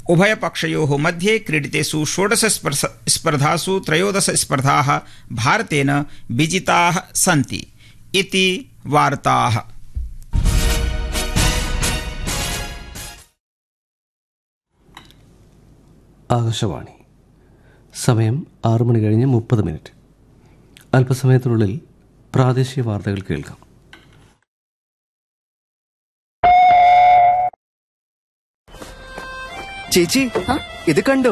उभयपक्षयोः मध्ये क्रीडितेषु 16 स्पर्धासु 13 स्पर्धाः भारतेन विजिताः सन्ति इति वार्ताः। ആകാശവാണി. സമയം 6:30 അല്പസമയത്തിനുള്ളിൽ പ്രാദേശിക വാർത്തകൾ കേൾക്കാം. ചേച്ചി ഇത് കണ്ടോ?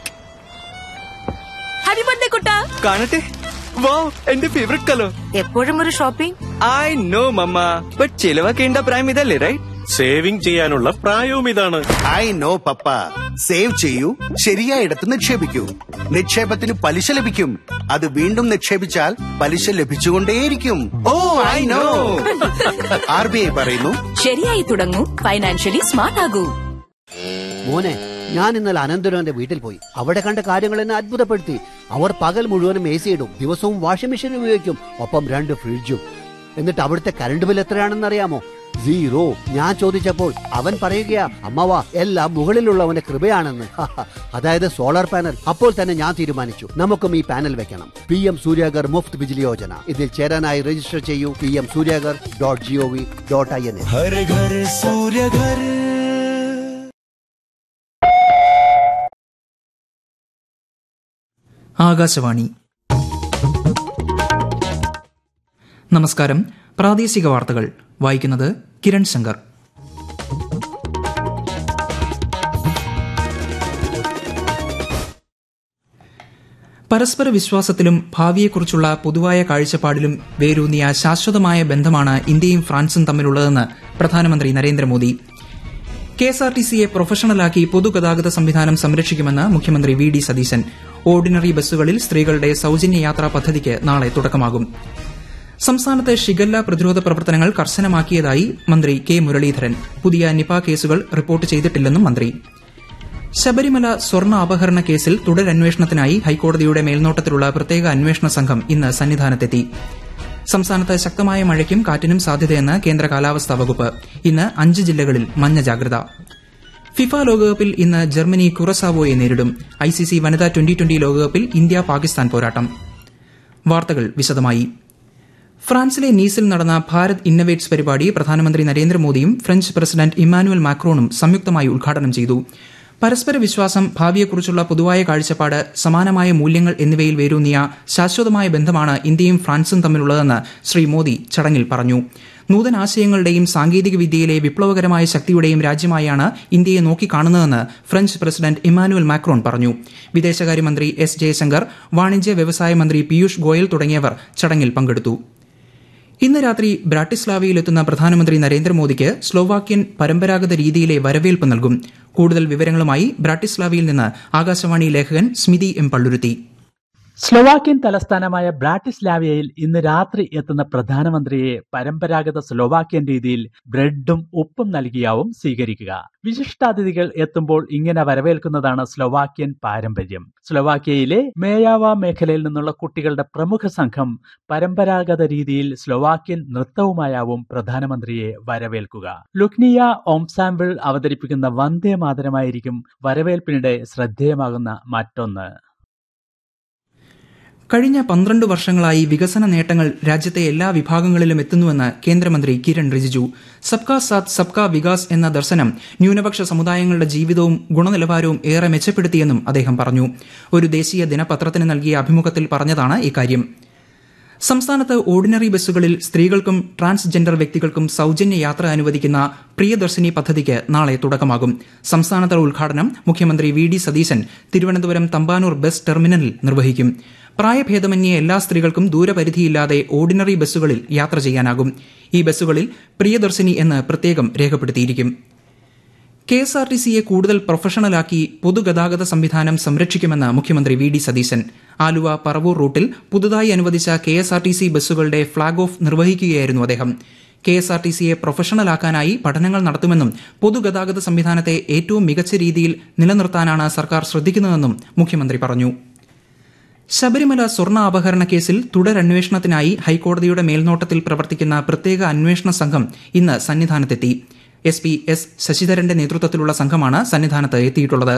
ഹാപ്പി ബർത്ത്ഡേ കുട്ടാ. കാണട്ടെ. വാവ്, എന്റെ ഫേവറേറ്റ് കളർ. എപ്പോഴും ഒരു shopping. I know mama, but ചിലവാക്കേണ്ട പ്രായം ഇതല്ലേ, റൈറ്റ്? സേവിംഗ് ചെയ്യാനുള്ള പ്രായവും ഇതാണ്. I know papa. സേവ് ചെയ്യൂ, ശരിയായിടത്ത് നിക്ഷേപിക്കൂ. നിക്ഷേപത്തിന് പലിശ ലഭിക്കും. അത് വീണ്ടും നിക്ഷേപിച്ചാൽ പലിശ ലഭിച്ചുകൊണ്ടേയിരിക്കും. ഓ ഐ നോ. RBI പറയുന്നു, ശരിയായി തുടങ്ങൂ, ഫൈനാൻഷ്യലി സ്മാർട്ട് ആകൂ. മോനെ, ഞാൻ ഇന്നലെ അനന്തരവന്റെ വീട്ടിൽ പോയി. അവിടെ കണ്ട കാര്യങ്ങൾ എന്നെ അത്ഭുതപ്പെടുത്തി. അവർ പകൽ മുഴുവനും AC ഇടും, ദിവസവും വാഷിംഗ് മെഷീൻ ഉപയോഗിക്കും, ഒപ്പം 2 ഫ്രിഡ്ജും. എന്നിട്ട് അവിടുത്തെ കറണ്ട് ബിൽ എത്രയാണെന്ന് അറിയാമോ? 0. ഞാൻ ചോദിച്ചപ്പോൾ അവൻ പറയുകയാ, അമ്മവാ, എല്ലാം മുകളിലുള്ളവന്റെ കൃപയാണെന്ന്. അതായത് സോളാർ പാനൽ. അപ്പോൾ തന്നെ ഞാൻ തീരുമാനിച്ചു, നമുക്കും ഈ പാനൽ വെക്കണം. PM സൂര്യാഗർ മുഫ്ത് ബിജ്ലി യോജന. ഇതിൽ ചേരാനായി രജിസ്റ്റർ ചെയ്യൂ. pmsuryagar.gov.in. ഹര ഘർ സൂര്യഘർ. ആകാശവാണി. നമസ്കാരം. പ്രാദേശിക വാർത്തകൾ വായിക്കുന്നത് കിരൺ ശങ്കർ. പരസ്പര വിശ്വാസത്തിലും ഭാവിയെക്കുറിച്ചുള്ള പൊതുവായ കാഴ്ചപ്പാടിലും വേരൂന്നിയ ശാശ്വതമായ ബന്ധമാണ് ഇന്ത്യയും ഫ്രാൻസും തമ്മിലുള്ളതെന്ന് പ്രധാനമന്ത്രി നരേന്ദ്രമോദി. KSRTCയെ പ്രൊഫഷണലാക്കി പൊതുഗതാഗത സംവിധാനം സംരക്ഷിക്കുമെന്ന് മുഖ്യമന്ത്രി VD സതീശൻ. ഓർഡിനറി ബസ്സുകളിൽ സ്ത്രീകളുടെ സൌജന്യ യാത്രാ പദ്ധതിക്ക് നാളെ തുടക്കമാകും. സംസ്ഥാനത്ത് ഷിഗല്ല പ്രതിരോധ പ്രവർത്തനങ്ങൾ കർശനമാക്കിയതായി മന്ത്രി K മുരളീധരൻ. പുതിയ നിപ കേസുകൾ റിപ്പോർട്ട് ചെയ്തിട്ടില്ലെന്നും മന്ത്രി. ശബരിമല സ്വർണ്ണ അപഹരണ കേസിൽ തുടരന്വേഷണത്തിനായി ഹൈക്കോടതിയുടെ മേൽനോട്ടത്തിലുള്ള പ്രത്യേക അന്വേഷണ സംഘം ഇന്ന് സന്നിധാനത്തെത്തി. സംസ്ഥാനത്ത് ശക്തമായ മഴയ്ക്കും കാറ്റിനും സാധ്യതയെന്ന് കേന്ദ്ര കാലാവസ്ഥാ വകുപ്പ്. ഇന്ന് 5 ജില്ലകളിൽ മഞ്ഞ ജാഗ്രത. ഫിഫ ലോകകപ്പിൽ ഇന്ന് ജർമ്മനി കുറസാവോയെ നേരിടും. ICC വനിതാ 2020 ലോകകപ്പിൽ ഇന്ത്യ പാകിസ്ഥാൻ പോരാട്ടം. വാർത്തകൾ വിശദമായി. ഫ്രാൻസിലെ നീസിൽ നടന്ന ഭാരത് ഇന്നവേറ്റ്സ് പരിപാടി പ്രധാനമന്ത്രി നരേന്ദ്രമോദിയും ഫ്രഞ്ച് പ്രസിഡന്റ് ഇമ്മാനുവൽ മാക്രോണും സംയുക്തമായി ഉദ്ഘാടനം ചെയ്തു. പരസ്പര വിശ്വാസം, ഭാവിയെക്കുറിച്ചുള്ള പൊതുവായ കാഴ്ചപ്പാട്, സമാനമായ മൂല്യങ്ങൾ എന്നിവയിൽ വേരൂന്നിയ ശാശ്വതമായ ബന്ധമാണ് ഇന്ത്യയും ഫ്രാൻസും തമ്മിലുള്ളതെന്ന് ശ്രീ മോദി ചടങ്ങിൽ പറഞ്ഞു. നൂതനാശയങ്ങളുടെയും സാങ്കേതിക വിദ്യയിലെ വിപ്ലവകരമായ ശക്തിയുടെയും രാജ്യമായാണ് ഇന്ത്യയെ നോക്കിക്കാണുന്നതെന്ന് ഫ്രഞ്ച് പ്രസിഡന്റ് ഇമ്മാനുവൽ മാക്രോൺ പറഞ്ഞു. വിദേശകാര്യമന്ത്രി S ജയശങ്കർ, വാണിജ്യ വ്യവസായ മന്ത്രി പീയൂഷ് ഗോയൽ തുടങ്ങിയവർ ചടങ്ങിൽ പങ്കെടുത്തു. ഇന്ന് രാത്രി ബ്രാട്ടിസ്ലാവയിലെത്തുന്ന പ്രധാനമന്ത്രി നരേന്ദ്രമോദിക്ക് സ്ലോവാക്യൻ പരമ്പരാഗത രീതിയിലെ വരവേൽപ്പ് നൽകും. കൂടുതൽ വിവരങ്ങളുമായി ബ്രാട്ടിസ്ലാവയിൽ നിന്ന് ആകാശവാണി ലേഖകൻ സ്മിതി M പള്ളുരുത്തി. സ്ലോവാക്യൻ തലസ്ഥാനമായ ബ്രാട്ടിസ്ലാവിയയിൽ ഇന്ന് രാത്രി എത്തുന്ന പ്രധാനമന്ത്രിയെ പരമ്പരാഗത സ്ലോവാക്യൻ രീതിയിൽ ബ്രെഡും ഉപ്പും നൽകിയാവും സ്വീകരിക്കുക. വിശിഷ്ടാതിഥികൾ എത്തുമ്പോൾ ഇങ്ങനെ വരവേൽക്കുന്നതാണ് സ്ലോവാക്യൻ പാരമ്പര്യം. സ്ലോവാക്യയിലെ മേയാവ മേഖലയിൽ നിന്നുള്ള കുട്ടികളുടെ പ്രമുഖ സംഘം പരമ്പരാഗത രീതിയിൽ സ്ലോവാക്യൻ നൃത്തവുമായാവും പ്രധാനമന്ത്രിയെ വരവേൽക്കുക. ലുക്നിയ ഓംസാമ്പിൾ അവതരിപ്പിക്കുന്ന വന്ദേ മാതരമായിരിക്കും വരവേൽപ്പിനിടെ ശ്രദ്ധേയമാകുന്ന മറ്റൊന്ന്. കഴിഞ്ഞ 12 വർഷങ്ങളായി വികസന നേട്ടങ്ങൾ രാജ്യത്തെ എല്ലാ വിഭാഗങ്ങളിലും എത്തുന്നുവെന്ന് കേന്ദ്രമന്ത്രി കിരൺ റിജിജു. സബ്കാ സാത്ത് സബ്കാ വികാസ് എന്ന ദർശനം ന്യൂനപക്ഷ സമുദായങ്ങളുടെ ജീവിതവും ഗുണനിലവാരവും ഏറെ മെച്ചപ്പെടുത്തിയെന്നും അദ്ദേഹം പറഞ്ഞു. ഒരു ദേശീയ ദിനപത്രത്തിന് നൽകിയ അഭിമുഖത്തിൽ പറഞ്ഞതാണ് ഇക്കാര്യം. സംസ്ഥാനത്ത് ഓർഡിനറി ബസ്സുകളിൽ സ്ത്രീകൾക്കും ട്രാൻസ്ജെൻഡർ വ്യക്തികൾക്കും സൌജന്യ യാത്ര അനുവദിക്കുന്ന പ്രിയദർശിനി പദ്ധതിക്ക് നാളെ തുടക്കമാകും. സംസ്ഥാനതല ഉദ്ഘാടനം മുഖ്യമന്ത്രി VD സതീശൻ തിരുവനന്തപുരം തമ്പാനൂർ ബസ് ടെർമിനലിൽ നിർവഹിക്കും. പ്രായഭേദമന്യേ എല്ലാ സ്ത്രീകൾക്കും ദൂരപരിധിയില്ലാതെ ഓർഡിനറി ബസ്സുകളിൽ യാത്ര ചെയ്യാനാകും. ഈ ബസ്സുകളിൽ പ്രിയദർശിനി എന്ന് പ്രത്യേകം രേഖപ്പെടുത്തിയിരിക്കും. KSRTCയെ കൂടുതൽ പ്രൊഫഷണലാക്കി പൊതുഗതാഗത സംവിധാനം സംരക്ഷിക്കുമെന്ന് മുഖ്യമന്ത്രി VD സതീശൻ. ആലുവ പറവൂർ റൂട്ടിൽ പുതുതായി അനുവദിച്ച KSRTC ബസ്സുകളുടെ ഫ്ളാഗ് ഓഫ് നിർവഹിക്കുകയായിരുന്നു അദ്ദേഹം. KSRTCയെ പ്രൊഫഷണലാക്കാനായി പഠനങ്ങൾ നടത്തുമെന്നും പൊതുഗതാഗത സംവിധാനത്തെ ഏറ്റവും മികച്ച രീതിയിൽ നിലനിർത്താനാണ് സർക്കാർ ശ്രദ്ധിക്കുന്നതെന്നും മുഖ്യമന്ത്രി പറഞ്ഞു. ശബരിമല സ്വർണ്ണ അപഹരണ കേസിൽ തുടരന്വേഷണത്തിനായി ഹൈക്കോടതിയുടെ മേൽനോട്ടത്തിൽ പ്രവർത്തിക്കുന്ന പ്രത്യേക അന്വേഷണ സംഘം ഇന്ന് സന്നിധാനത്തെത്തി. SP S ശശിധരന്റെ നേതൃത്വത്തിലുള്ള സംഘമാണ് സന്നിധാനത്ത് എത്തിയിട്ടുള്ളത്.